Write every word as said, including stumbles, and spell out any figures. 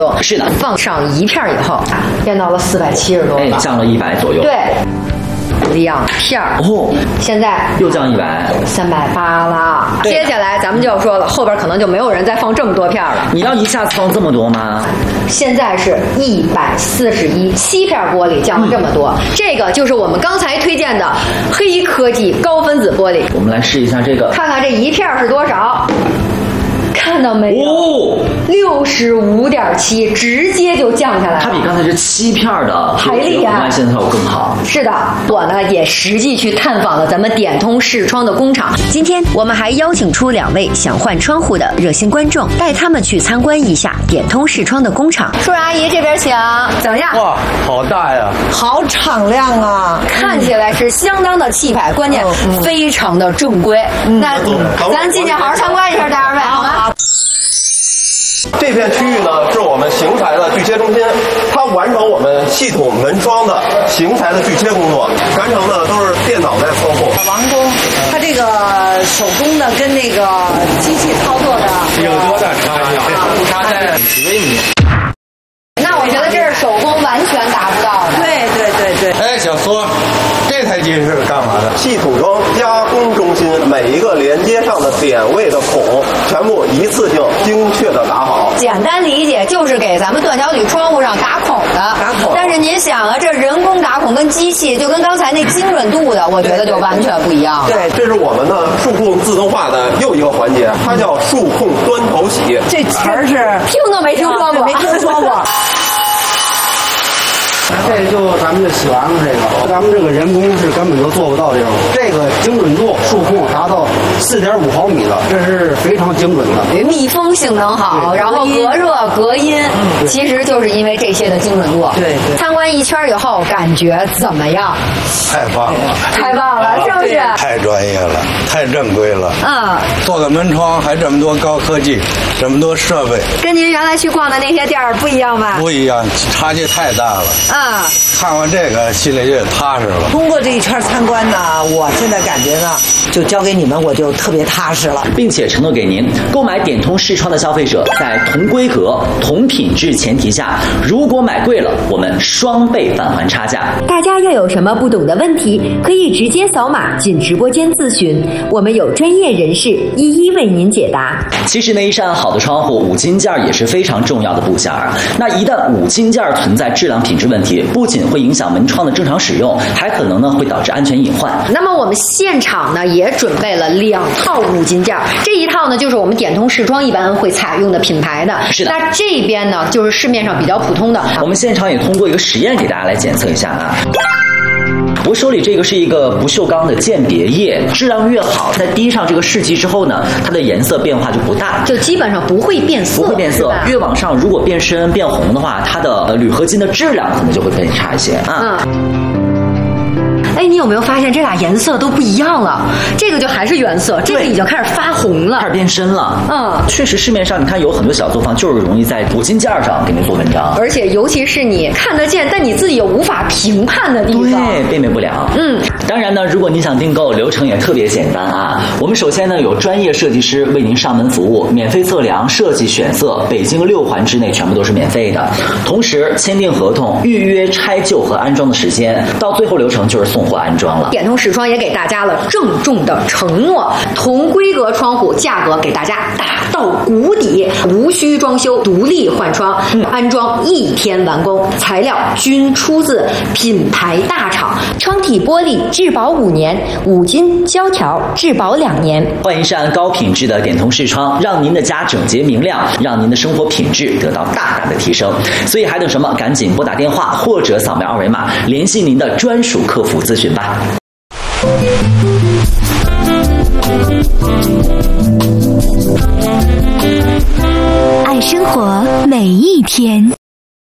是的， 放上一片以后，变到了四百七十多了， 哎，降了一百左右。 对。两片哦， 现在又降一百， 三百八了。接下来咱们就要说了，后边可能就没有人再放这么多片了。 你要一下子放这么多吗？ 现在是一百四十一，七片玻璃降了这么多、嗯，这个就是我们刚才推荐的黑科技高分子玻璃。 我们来试一下这个， 看看这一片是多少。看到没有？ 哦， 六十五点七，直接就降下来了。 它比刚才这七片的还厉害， 现在效果更好。 是的，我呢也实际去探访了咱们点通视窗的工厂。今天我们还邀请出两位想换窗户的热心观众，带他们去参观一下点通视窗的工厂。叔叔阿姨这边请，怎么样？ 哇，好大呀， 好敞亮啊！ 看起来是相当的气派，关键非常的正规。嗯、那、嗯、咱进去好好参观一下，大二位好吗？ 这片区域呢，是我们邢台的锯切中心，它完成我们系统门窗的邢台的锯切工作，全程呢都是电脑在操控。 王工，他这个手工的跟那个机器操作的有多大差距？差在几微米。 那我觉得这是手工完全达不到的。 对对对对。 哎，小苏，这台机是干嘛的？系统装加工中心，每一个连接上的点位的孔，全部一次性精确的打好。 简单理解就是给咱们断桥铝窗户上打孔的。 打孔。 但是您想啊，这人工打孔跟机器，就跟刚才那精准度的，我觉得就完全不一样了。 对，这是我们的数控自动化的又一个环节，它叫数控端头洗。 这词儿是听都没听说过， 没听说过。 这就咱们就洗完了，这个咱们这个人工是根本就做不到这种，这个精准度数控达到四点五毫米了，这是非常精准的。 密封性能好，然后隔热隔音，嗯、其实就是因为这些的精准度。 对对。 参观一圈以后，感觉怎么样？ 太棒了！ 太棒了，是不是？ 太专业了，太正规了。 嗯。做个门窗还这么多高科技，这么多设备， 跟您原来去逛的那些店儿不一样吧？ 不一样，差距太大了。 嗯。 看完这个心里就踏实了。 通过这一圈参观呢，我现在感觉呢，就交给你们，我就特别踏实了， 并且承诺给您，购买点通视窗的消费者，在同规格、同品质前提下，如果买贵了，我们双倍返还差价。 大家要有什么不懂的问题，可以直接扫码进直播间咨询，我们有专业人士一一为您解答。 其实呢，一扇好的窗户，五金件也是非常重要的部件啊。那一旦五金件存在质量品质问题，不仅会影响门窗的正常使用，还可能呢会导致安全隐患。那么我们现场呢也准备了两套五金件，这一套呢就是我们点通视窗一般会采用的品牌的，是的。那这边呢就是市面上比较普通的。我们现场也通过一个实验给大家来检测一下啊。我手里这个是一个不锈钢的鉴别液，质量越好，在滴上这个试剂之后呢，它的颜色变化就不大，就基本上不会变色，不会变色。越往上，如果变深变红的话，它的呃铝合金的质量可能就会更差一些啊。嗯。哎，你有没有发现这俩颜色都不一样了？这个就还是原色，这个已经开始发红了，开始变深了。嗯，确实市面上你看有很多小作坊就是容易在五金件上给你做文章，而且尤其是你看得见，但你自己又无法评判的地方，对，辨别不了。嗯，当然呢，如果你想订购，流程也特别简单啊。我们首先呢有专业设计师为您上门服务，免费测量、设计、选色，北京六环之内全部都是免费的。同时签订合同、预约拆旧和安装的时间，到最后流程就是送货安装了。点通视窗也给大家了郑重的承诺，同规格窗户价格给大家打到谷底，无需装修，独立换窗，嗯、安装一天完工，材料均出自品牌大厂，窗体玻璃质保五年，五金胶条质保两年。换一扇高品质的点通视窗，让您的家整洁明亮，让您的生活品质得到大大的提升。所以还等什么？赶紧拨打电话或者扫描二维码，联系您的专属客服咨询吧。